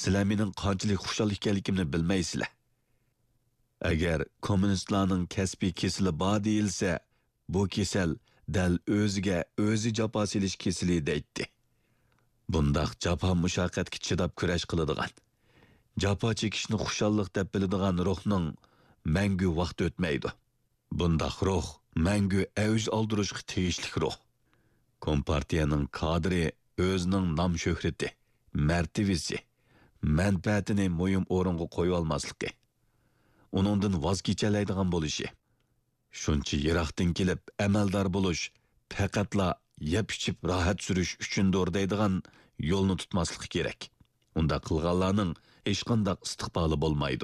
sizlar mening qanchalik xushal ekanligimni bilmaysizlar. Agar kommunistlarning kasbiy kesili bor deyilsa, bu kesal dal o'ziga o'zi jafo selish kesili deydi. Bundaq jafo mushaqqatga chidab kurash qiladigan, jafo chekishni xushallik deb biladigan ruhning mangu vaqt o'tmaydi. Bundaq ruh mangu avj oldirishga tegishli ruh. Kompartiyaning kadri o'zining nom shuhrati, martabasi, manfaatini muhim o'ringa qo'yib olmasligi, uningdan voz kechalaydigan bo'lishi, shuncha yiroqdan kelib amaldor bo'lish faqatla yeb-ichib rohat surish uchundir deydigan yo'lni tutmaslik kerak. Unda qilganlarning hech qanday istiqboli bo'lmaydi.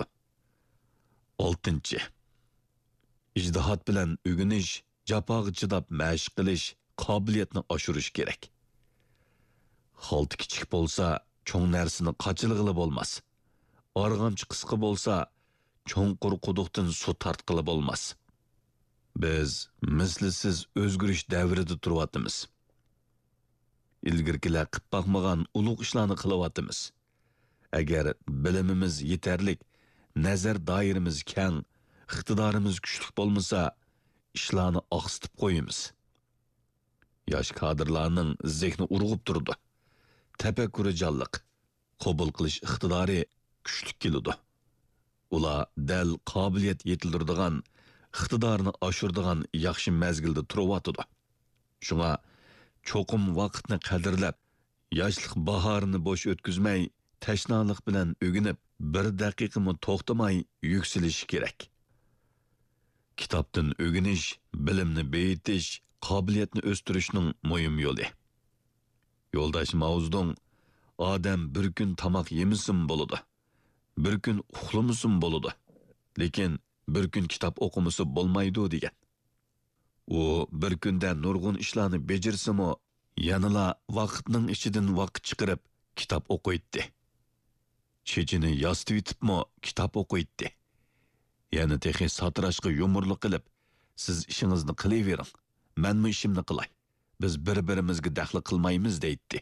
6. İjtihad bilan o'g'inish, jafoga chidab mashq qilish qobiliyatni oshirish kerak. Xolti kichik bo'lsa, cho'ng narsani qachilg'ili bo'lmas. Arg'amchi qisqa bo'lsa, cho'nqur quduqdan suv tortqili bo'lmas. Biz mislsiz o'zgarish davrida turyapmiz. Ilgirkilar qilib boqmagan ulug' ishlarni qilyapmiz. Agar bilimimiz yetarlik, nazar doiramiz keng, iqtidorimiz kuchli bo'lmasa, ishlarni oqsitib qo'yamiz. Yosh kadrlarning zehni urg'ib turdi. Tafakkuri jonliq, qabul qilish iqtidori kuchli keladi. Ular dal qobiliyat yetildiradigan, iqtidorni oshiradigan yaxshi mezgilda turyapti. Shunga cho'qim vaqtni qadrlab, yoshlik bahorini bo'sh o'tkazmay, tashnalik bilan o'ginib, bir daqiqami to'xtamay yuksalish kerak. Kitobdan o'ginish, bilimni beyitish, qobiliyatni o'stirishning muhim yo'li. Yo'ldosh Mavzudong odam bir kun tomoq yemisin bo'ladi, bir kun uxlamasin bo'ladi, lekin bir kun kitob o'qimasi bo'lmaydi degan. U bir kunda nurg'un ishlarni bejirsimi, yanala vaqtning ichidan vaqt chiqarib kitob o'qiydi. Chechini yostitibmi kitob o'qiydi. Yani texi satrashqa yumurlik qilib, siz ishingizni qilavering, menmi ishimni qilay. Biz bir-birimizga daxli qilmaymiz deydi.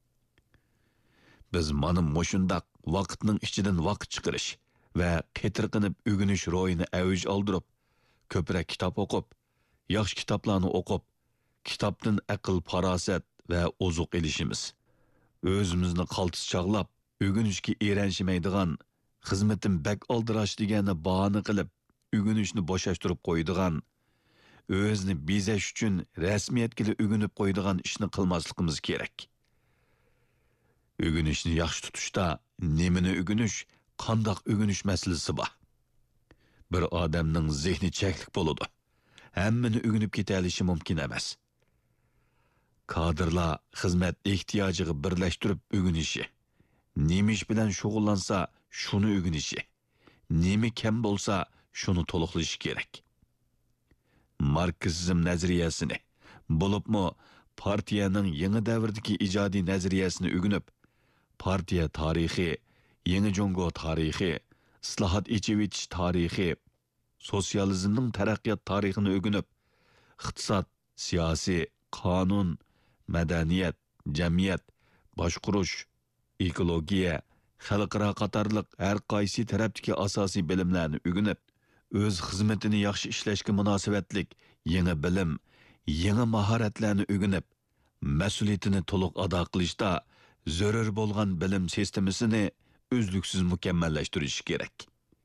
Biz mana mushundaq vaqtning ichidan vaqt chiqarish va qetirqinib o'g'inish ro'yini avj oldirib, ko'proq kitob o'qib, yaxshi kitoblarni o'qib, kitobdan aql, farosat va ozuq elishimiz. O'zimizni qaltis chog'lab, o'g'inishga eranishmaydigan, xizmatim bak oldirash degani bahona qilib, o'g'inishni bo'shashtirib qo'ydigan, o'zni bezash uchun rasmiyatga o'g'inib qo'ydigan ishni qilmasligimiz kerak. O'g'inishni yaxshi tutishda nimani o'g'inish, qandoq o'g'inish masalasi bor. Bir odamning zehni cheklik bo'ladi. Hammani o'g'inib keta olishi mumkin emas. Kadrlar xizmat ehtiyojiga birlashtirib o'g'inishi, nemish bilan shug'ullansa shuni o'g'inishi, nemi kam bo'lsa shuni to'liqlashi kerak. Marksizm nazariyasini, bo'libmi partiyaning yangi davrdagi ijodiy nazariyasini o'g'inib, partiya tarixi, yangi Jongo tarixi, islohot echivich tarixi, sotsializmning taraqqiyot tarixini o'g'inib, iqtisod, siyosiy, qonun, madaniyat, jamiyat, boshqurish, ekologiya, xalqaro qatorliq har qaysi tarafdagi asosiy bilimlarni o'g'inib, o'z xizmatini yaxshi ishlashga munosabatlik yangi bilim, yangi mahoratlarni o'g'inib, mas'uliyatini to'liq ado qilishda zarur bo'lgan bilim sistemasini uzluksiz mukammallashtirish kerak.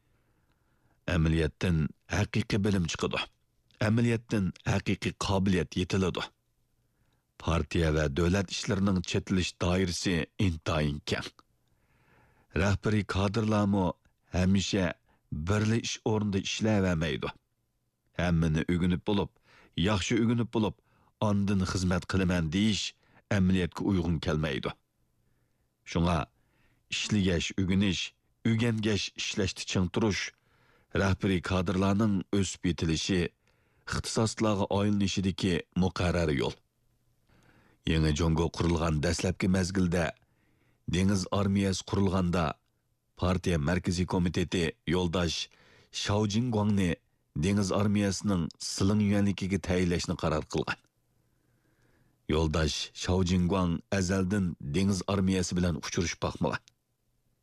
Amaliyotdan haqiqiy bilim chiqadi. Amaliyotdan haqiqiy qobiliyat yetiladi. Partiya va davlat ishlarining chetilish doirasi intayin keng. Rahbariy kadrlarmi hamisha birli ish o'rnida ishlayvermaydi. Hammani o'g'inib bo'lib, yaxshi o'g'inib bo'lib, ondan xizmat qilaman deyish amaliyotga uyg'un kelmaydi. Shunga ishlash, o'g'inish, o'rgangash, ishlashni ching turish, rahbariy kadrlarning o'sib yetilishi, ixtisoslarga oylinishidagi muqarrar yo'l. Yangi Jongo qurilgan dastlabki mezgilda, dengiz armiyasi qurilganda, partiya markaziy komiteti yo'ldosh Shao Jingguangni dengiz armiyasining siling yuanligiga tayinlashni qaror qilgan. Yo'ldosh Shao Jingguang azaldan dengiz armiyasi bilan uchrashib boqmagan.